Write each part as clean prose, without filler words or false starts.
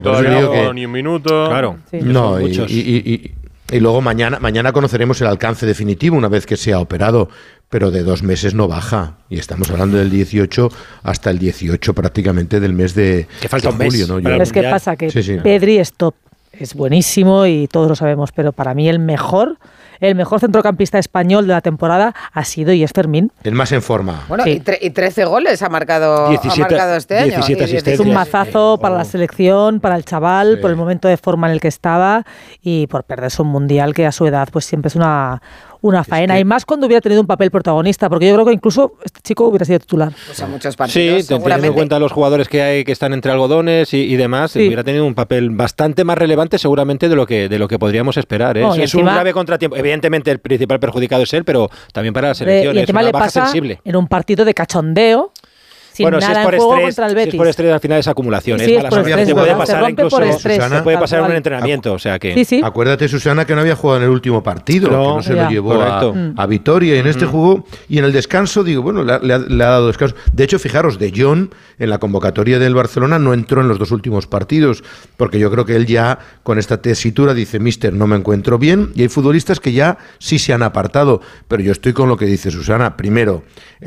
Todavía no ha jugado ni un minuto. Claro. Sí. No, y luego mañana conoceremos el alcance definitivo una vez que sea operado, pero de 2 meses no baja. Y estamos hablando del 18 hasta el 18 prácticamente del mes de Que falta un mes. julio, ¿no? ¿Sabes qué pasa? Que Sí. Pedri es top, es buenísimo y todos lo sabemos, pero para mí el mejor centrocampista español de la temporada ha sido y es Fermín. El más en forma. Bueno, Sí. y 13 goles ha marcado 17 este año. 17 Es un mazazo para la selección, para el chaval, por el momento de forma en el que estaba y por perderse un mundial que a su edad pues siempre es una faena. Y más cuando hubiera tenido un papel protagonista, porque yo creo que incluso este chico hubiera sido titular. Pues a muchos Sí, partidos, teniendo en cuenta los jugadores que hay que están entre algodones y demás, Sí. hubiera tenido un papel bastante más relevante seguramente de lo que podríamos esperar. No, y es un encima- grave contratiempo. Evidentemente el principal perjudicado es él, pero también para la selección Y es encima una le baja pasa sensible. en un partido de cachondeo, sin Bueno, nada si es por en juego estrés, contra el si Betis. es por estrés, al final es acumulación. Sí, es es mala por suerte. estrés, Te puede ¿verdad? pasar Se rompe incluso, por estrés, Susana, te puede tal pasar en un cual. entrenamiento, o sea que... Sí. Acuérdate, Susana, que no había jugado en el último partido, No, que no se ya. lo llevó Correcto. a Vitoria, y en este jugó, y en el descanso, digo, bueno, le ha dado descanso. De hecho, fijaros, De Jong, en la convocatoria del Barcelona, no entró en los 2 últimos partidos, porque yo creo que él ya, con esta tesitura, dice, míster, no me encuentro bien, y hay futbolistas que ya sí se han apartado, pero yo estoy con lo que dice Susana. Primero,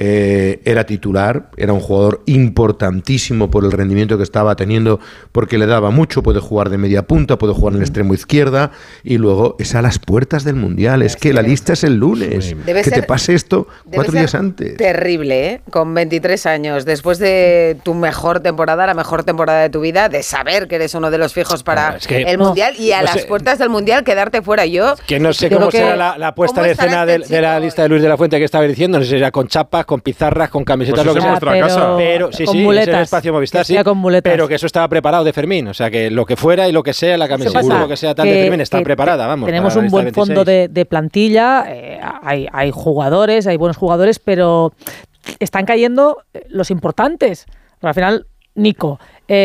era titular, era un jugador importantísimo por el rendimiento que estaba teniendo, porque le daba mucho, puede jugar de media punta, puede jugar en el extremo izquierda, y luego es a las puertas del Mundial, es que la lista es el lunes, Debe que te ser- pase esto Debe 4 ser días antes. Terrible, ¿eh? Con 23 años, después de tu mejor temporada, la mejor temporada de tu vida, de saber que eres uno de los fijos para Claro, es que- el No. Mundial y a No las sé. puertas del Mundial quedarte fuera. Yo Que no sé yo cómo creo que- será la puesta ¿cómo de estará escena este de la chico? lista de Luis de la Fuente que estaba diciendo, no sé si era con chapas, con pizarras, con camisetas, Pues lo que esa sea. es nuestra casa. Pero sí, con sí, muletas. ese espacio Movistar, Que sí, sea con muletas. pero que eso estaba preparado de Fermín, o sea que lo que fuera y lo que sea, la camiseta, pasa? lo que sea tal de Que- Fermín está que preparada, vamos. Tenemos para la un lista buen 26. fondo de plantilla, hay jugadores, hay buenos jugadores, pero están cayendo los importantes. Pero al final, Nico,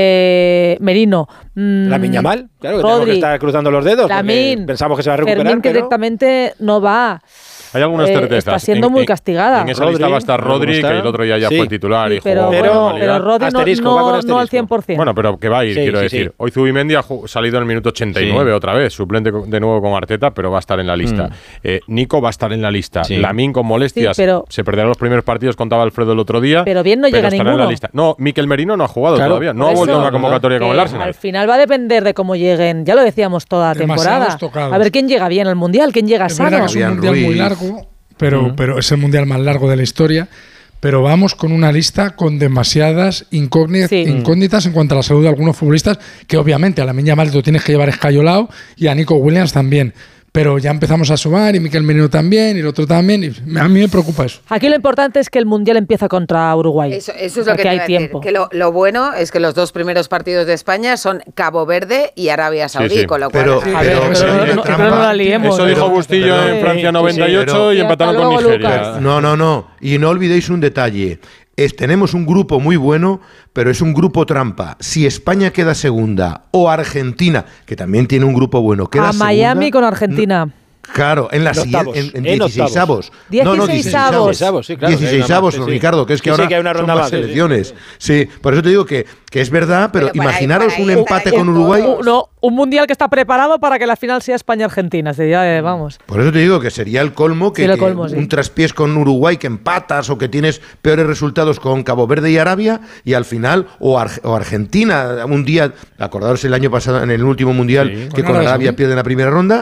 Merino, Lamine Yamal, claro, que tenemos Rodri, que estar cruzando los dedos, porque Lamine, pensamos que se va a recuperar, Fermín, que pero... directamente no va. Hay algunas certezas. Está siendo muy castigada. En esa lista va a estar Rodri, ¿Cómo está? que el otro día ya Sí. fue titular y Sí, pero jugó Pero- con bueno, normalidad. pero Rodri Asterisco, va con no al asterisco. 100%. Bueno, pero que va a ir, Sí, quiero sí, decir. sí. Hoy Zubimendi ha salido en el minuto 89 otra vez, suplente de nuevo con Arteta, pero va a estar en la lista. Nico va a estar en la lista. Sí. Lamine con molestias, Sí, pero- se perderá los primeros partidos, contaba Alfredo el otro día. Pero bien no llega estará en ninguno. la lista. No, Mikel Merino no ha jugado Claro, todavía, no Por ha vuelto a eso, una convocatoria con que el Arsenal. Al final va a depender de cómo lleguen, ya lo decíamos toda la Demasiados temporada. tocados. A ver quién llega bien al Mundial, quién llega Es verdad sano. que es un Fabián mundial muy Ruiz. largo, pero es el mundial más largo de la historia. Pero vamos con una lista con demasiadas incógnitas, Sí. incógnitas en cuanto a la salud de algunos futbolistas, que obviamente a Lamine Yamal lo tienes que llevar escayolado y a Nico Williams también. Pero ya empezamos a sumar y Mikel Merino también y el otro también. Y a mí me preocupa eso. Aquí lo importante es que el Mundial empieza contra Uruguay. Eso es lo que porque te hay iba a decir, tiempo. que lo bueno es que los 2 primeros partidos de España son Cabo Verde y Arabia Saudí, sí. con lo cual... Pero- A ver, pero- pero pero- no trampa. la liemos. Eso dijo Pero- Bustillo pero- en Francia sí, 98 pero- y empataron Hasta con luego, Nigeria. Lucas. No. Y no olvidéis un detalle. Tenemos un grupo muy bueno, pero es un grupo trampa. Si España queda segunda o Argentina, que también tiene un grupo bueno, queda A Miami segunda, con Argentina. Claro, en la En octavos, siguiente, en en 16avos. octavos. No, 16avos. 16avos. Sí, claro, 16avos, sí, sí. Ricardo, que es que Sí, sí, ahora que hay una son ronda más más, sí, sí. selecciones. Sí, por eso te digo que es verdad, pero Pero para imaginaros ahí un estará empate ya con todo. Uruguay. Un Mundial que está preparado para que la final sea España-Argentina. Sería, vamos. Por eso te digo que sería el colmo que, Sí, el que colmo, sí. un traspiés con Uruguay, que empatas o que tienes peores resultados con Cabo Verde y Arabia, y al final, o Argentina, un día, acordaros el año pasado, en el último Mundial, Sí. que Con con Arabia Arabia Saudí. pierde en la primera ronda,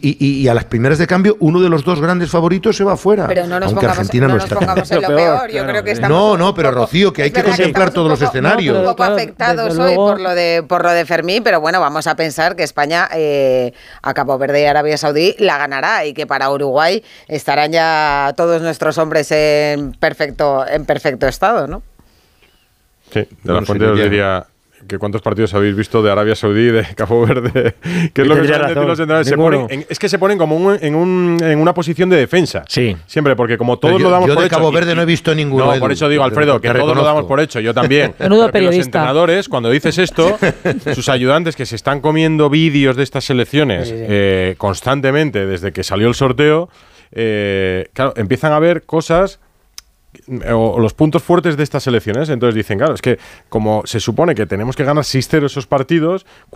y a las primeras de cambio, uno de los 2 grandes favoritos se va fuera. Pero no nos aunque pongamos, Argentina no no nos está. pongamos en lo Lo peor, peor. Yo claro. creo que estamos No, un pero poco- Rocío, que hay es que verdad contemplar estamos todos un los poco- escenarios. Un poco Claro, afectados desde hoy luego. por lo de Fermín, pero bueno, vamos a pensar que España a Cabo Verde y Arabia Saudí la ganará y que para Uruguay estarán ya todos nuestros hombres en perfecto estado, ¿no? Sí, de No la sé, Fuente os ya. diría que cuántos partidos habéis visto de Arabia Saudí y de Cabo Verde, que es lo que Tendría suelen decir razón, los entrenadores. ninguno. Es que se ponen como en una posición de defensa. Sí. Siempre, porque como todos Pero lo damos yo por de hecho. Cabo Verde no he visto ninguno, No, Edu, por eso digo, Alfredo, que te todos lo reconozco. damos por hecho, yo también. Menudo Pero que los periodista. entrenadores, cuando dices esto, sus ayudantes que se están comiendo vídeos de estas selecciones constantemente desde que salió el sorteo, claro, empiezan a ver cosas o los puntos fuertes de estas selecciones. Entonces dicen, claro, es que como se supone que tenemos que ganar 6-0 esos partidos,